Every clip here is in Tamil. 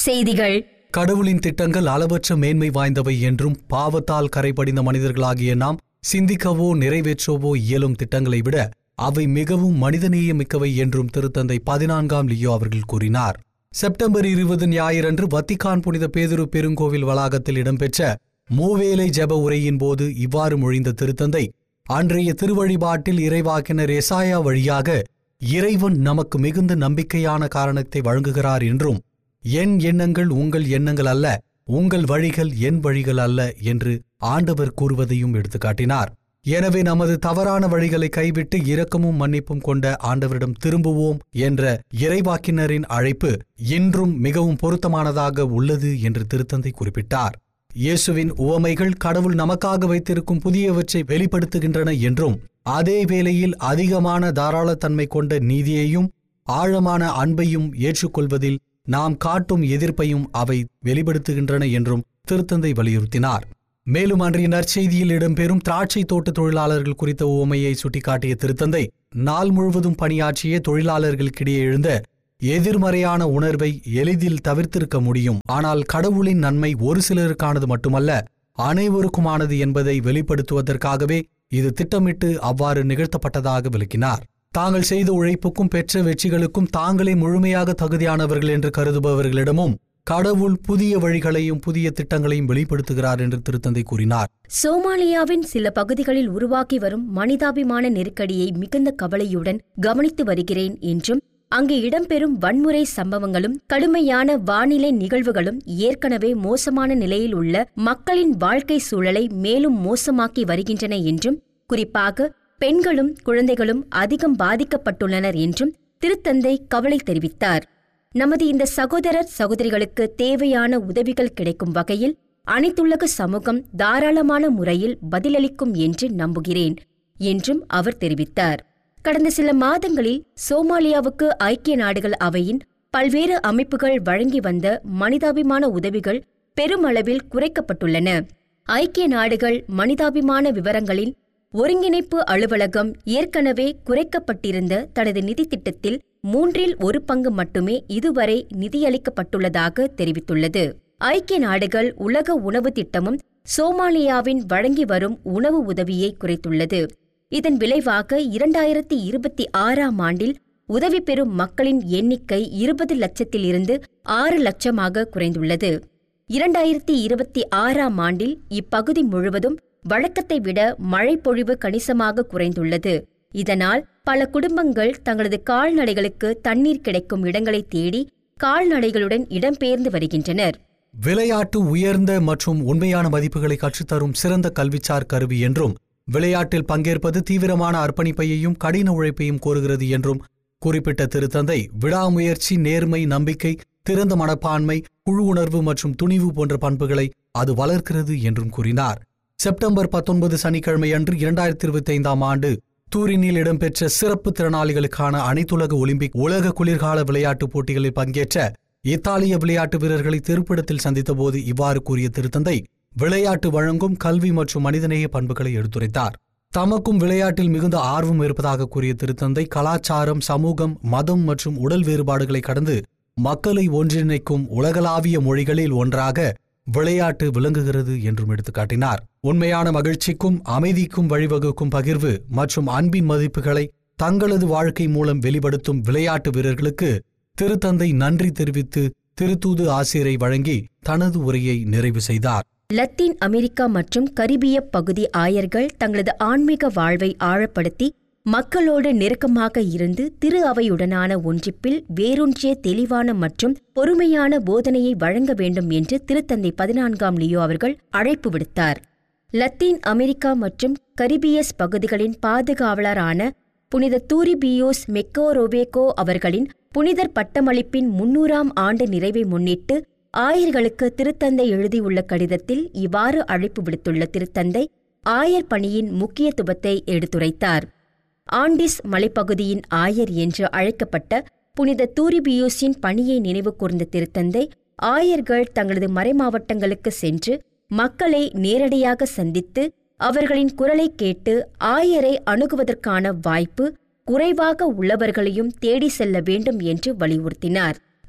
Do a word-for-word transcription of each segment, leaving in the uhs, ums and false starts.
செய்திகள். கடவுளின் திட்டங்கள் அளவற்ற மேன்மை வாய்ந்தவை என்றும் பாவத்தால் கரைபடிந்த மனிதர்களாகிய நாம் சிந்திக்கவோ நிறைவேற்றவோ இயலும் திட்டங்களை விட அவை மிகவும் மனிதநேயமிக்கவை என்றும் திருத்தந்தை பதினான்காம் லியோ அவர்கள் கூறினார். செப்டம்பர் இருபது ஞாயிறன்று வத்திக்கான் புனித பேதுரு பெருங்கோவில் வளாகத்தில் இடம்பெற்ற மூவேளை ஜெப உரையின் போது இவ்வாறு மொழிந்த திருத்தந்தை, அன்றைய திருவழிபாட்டில் இறைவாக்கினர் எசாயா வழியாக இறைவன் நமக்கு மிகுந்த நம்பிக்கையான காரணத்தை வழங்குகிறார் என்றும், என் எண்ணங்கள் உங்கள் எண்ணங்கள் அல்ல, உங்கள் வழிகள் என் வழிகள் அல்ல என்று ஆண்டவர் கூறுவதையும் எடுத்துக்காட்டினார். எனவே நமது தவறான வழிகளை கைவிட்டு இரக்கமும் மன்னிப்பும் கொண்ட ஆண்டவரிடம் திரும்புவோம் என்ற இறைவாக்கினரின் அழைப்பு இன்றும் மிகவும் பொருத்தமானதாக உள்ளது என்று திருத்தந்தை குறிப்பிட்டார். இயேசுவின் உவமைகள் கடவுள் நமக்காக வைத்திருக்கும் புதியவற்றை வெளிப்படுத்துகின்றன என்றும், அதே வேளையில் அதிகமான தாராளத்தன்மை கொண்ட நீதியையும் ஆழமான அன்பையும் ஏற்றுக்கொள்வதில் நாம் காட்டும் எதிர்ப்பையும் அவை வெளிப்படுத்துகின்றன என்றும் திருத்தந்தை வலியுறுத்தினார். மேலும் அன்றைய நற்செய்தியில் இடம்பெறும் திராட்சை தோட்ட தொழிலாளர்கள் குறித்த உவமையை சுட்டிக்காட்டிய திருத்தந்தை, நாள் முழுவதும் பணியாற்றிய தொழிலாளர்களுக்கிடையே எழுந்த எதிர்மறையான உணர்வை எளிதில் தவிர்த்திருக்க முடியும். ஆனால் கடவுளின் நன்மை ஒரு சிலருக்கானது மட்டுமல்ல, அனைவருக்குமானது என்பதை வெளிப்படுத்துவதற்காகவே இது திட்டமிட்டு அவ்வாறு நிகழ்த்தப்பட்டதாக விளக்கினார். தாங்கள் செய்த உழைப்புக்கும் பெற்ற வெற்றிகளுக்கும் தாங்களே முழுமையாக தகுதியானவர்கள் என்று கருதுபவர்களிடமும் கடவுள் புதிய வழிகளையும் புதிய திட்டங்களையும் வெளிப்படுத்துகிறார் என்று திருத்தந்தை கூறினார். சோமாலியாவின் சில பகுதிகளில் உருவாக்கி வரும் மனிதாபிமான நெருக்கடியை மிகுந்த கவலையுடன் கவனித்து வருகிறேன் என்றும், அங்கு இடம்பெறும் வன்முறை சம்பவங்களும் கடுமையான வானிலை நிகழ்வுகளும் ஏற்கனவே மோசமான நிலையில் உள்ள மக்களின் வாழ்க்கை சூழலை மேலும் மோசமாக்கி வருகின்றன என்றும், குறிப்பாக பெண்களும் குழந்தைகளும் அதிகம் பாதிக்கப்பட்டுள்ளனர் என்றும் திருத்தந்தை கவலை தெரிவித்தார். நமது இந்த சகோதரர் சகோதரிகளுக்கு தேவையான உதவிகள் கிடைக்கும் வகையில் அனைத்துலக சமூகம் தாராளமான முறையில் பதிலளிக்கும் என்று நம்புகிறேன் என்றும் அவர் தெரிவித்தார். கடந்த சில மாதங்களில் சோமாலியாவுக்கு ஐக்கிய நாடுகள் அவையின் பல்வேறு அமைப்புகள் வழங்கி வந்த மனிதாபிமான உதவிகள் பெருமளவில் குறைக்கப்பட்டுள்ளன. ஐக்கிய நாடுகள் மனிதாபிமான விவரங்களின் ஒருங்கிணைப்பு அலுவலகம் ஏற்கனவே குறைக்கப்பட்டிருந்த தனது நிதி திட்டத்தில் மூன்றில் ஒரு பங்கு மட்டுமே இதுவரை நிதியளிக்கப்பட்டுள்ளதாக தெரிவித்துள்ளது. ஐக்கிய நாடுகள் உலக உணவு திட்டமும் சோமாலியாவின் வழங்கி வரும் உணவு உதவியை குறைத்துள்ளது. இதன் விளைவாக இரண்டாயிரத்தி இருபத்தி ஆறாம் ஆண்டில் உதவி பெறும் மக்களின் எண்ணிக்கை இருபது லட்சத்திலிருந்து ஆறு லட்சமாக குறைந்துள்ளது. இரண்டாயிரத்தி இருபத்தி ஆறாம் ஆண்டில் இப்பகுதி முழுவதும் வழக்கத்தை விட மழை பொழிவு கணிசமாக குறைந்துள்ளது. இதனால் பல குடும்பங்கள் தங்களது கால்நடைகளுக்கு தண்ணீர் கிடைக்கும் இடங்களை தேடி கால்நடைகளுடன் இடம்பெயர்ந்து வருகின்றனர். விளையாட்டு உயர்ந்த மற்றும் உண்மையான மதிப்புகளை கற்றுத்தரும் சிறந்த கல்விசார் கருவி என்றும், விளையாட்டில் பங்கேற்பது தீவிரமான அர்ப்பணிப்பையும் கடின உழைப்பையும் கோருகிறது என்றும் குறிப்பிட்ட திருத்தந்தை, விடாமுயற்சி, நேர்மை, நம்பிக்கை, திறந்த மனப்பான்மை, குழு உணர்வு மற்றும் துணிவு போன்ற பண்புகளை அது வளர்க்கிறது என்றும் கூறினார். செப்டம்பர் பத்தொன்பது சனிக்கிழமை அன்று இரண்டாயிரத்தி இருபத்தி ஐந்தாம் ஆண்டு தூரினில் இடம்பெற்ற சிறப்பு திறனாளிகளுக்கான அனைத்துலக ஒலிம்பிக் உலக குளிர்கால விளையாட்டுப் போட்டிகளில் பங்கேற்ற இத்தாலிய விளையாட்டு வீரர்களை திருப்பிடத்தில் சந்தித்தபோது இவ்வாறு கூறிய திருத்தந்தை, விளையாட்டு வழங்கும் கல்வி மற்றும் மனிதநேய பண்புகளை எடுத்துரைத்தார். தமக்கும் விளையாட்டில் மிகுந்த ஆர்வம் இருப்பதாக கூறிய திருத்தந்தை, கலாச்சாரம், சமூகம், மதம் மற்றும் உடல் வேறுபாடுகளை கடந்து மக்களை ஒன்றிணைக்கும் உலகளாவிய மொழிகளில் ஒன்றாக விளையாட்டு விளங்குகிறது என்றும் எடுத்துக்காட்டினார். உண்மையான மகிழ்ச்சிக்கும் அமைதிக்கும் வழிவகுக்கும் பகிர்வு மற்றும் அன்பின் மதிப்புகளை தங்களது வாழ்க்கை மூலம் வெளிப்படுத்தும் விளையாட்டு வீரர்களுக்கு திருத்தந்தை நன்றி தெரிவித்து திருத்தூது ஆசிரை வழங்கி தனது உரையை நிறைவு செய்தார். லத்தீன் அமெரிக்கா மற்றும் கரிபிய பகுதி ஆயர்கள் தங்களது ஆன்மீக வாழ்வை ஆழப்படுத்தி மக்களோடு நெருக்கமாக இருந்து திரு அவையுடனான ஒன்றிப்பில் வேரூன்றிய தெளிவான மற்றும் பொறுமையான போதனையை வழங்க வேண்டும் என்று திருத்தந்தை பதினான்காம் லியோ அவர்கள் அழைப்பு விடுத்தார். லத்தீன் அமெரிக்கா மற்றும் கரிபியஸ் பகுதிகளின் பாதுகாவலரான புனித தூரிபியோஸ் மெக்கோரோவேகோ அவர்களின் புனிதர் பட்டமளிப்பின் முன்னூறாம் ஆண்டு நிறைவை முன்னிட்டு ஆயர்களுக்கு திருத்தந்தை எழுதியுள்ள கடிதத்தில் இவ்வாறு அழைப்பு விடுத்துள்ள திருத்தந்தை ஆயர் பணியின் முக்கியத்துவத்தை எடுத்துரைத்தார். ஆண்டிஸ் மலைப்பகுதியின் ஆயர் என்று அழைக்கப்பட்ட புனித தூரிபியோஸின் பணியை நினைவு கூர்ந்த திருத்தந்தை, ஆயர்கள் தங்களது மறைமாவட்டங்களுக்கு சென்று மக்களை நேரடியாக சந்தித்து அவர்களின் குரலை கேட்டு ஆயரை அணுகுவதற்கான வாய்ப்பு குறைவாக உள்ளவர்களையும் தேடி செல்ல வேண்டும் என்று வலியுறுத்தினார்.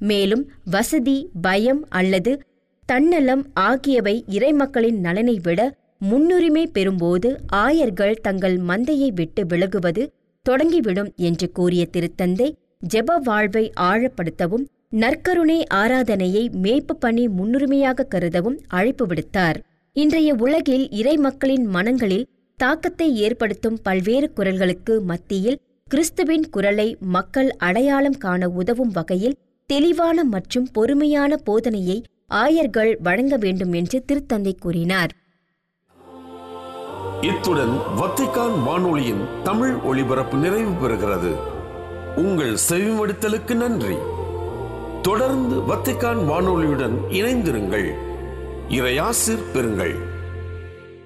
மேலும் வசதி, பயம் அல்லது தன்னலம் ஆகியவை இறைமக்களின் நலனை விட முன்னுரிமை பெறும்போது ஆயர்கள் தங்கள் மந்தையை விட்டு விலகுவது தொடங்கிவிடும் என்று கூறிய திருத்தந்தை ஜெப வாழ்வை ஆழப்படுத்தவும் நற்கருணை ஆராதனையை மேய்ப்பு பணி முன்னுரிமையாக கருதவும் அழைப்பு விடுத்தார். இன்றைய உலகில் இறைமக்களின் மனங்களில் தாக்கத்தை ஏற்படுத்தும் பல்வேறு குரல்களுக்கு மத்தியில் கிறிஸ்துவின் குரலை மக்கள் அடையாளம் காண உதவும் வகையில் தெளிவான மற்றும் பொறுமையான போதனையை ஆயர்கள் வழங்க வேண்டும் என்று திருத்தந்தை கூறினார். இத்துடன் வத்திக்கான் வானொலியின் தமிழ் ஒளிபரப்பு நிறைவு பெறுகிறது. உங்கள் செவிமடுத்தலுக்கு நன்றி. தொடர்ந்து வத்திக்கான் வானொலியுடன் இணைந்திருங்கள். இறையாசிர் பெறுங்கள்.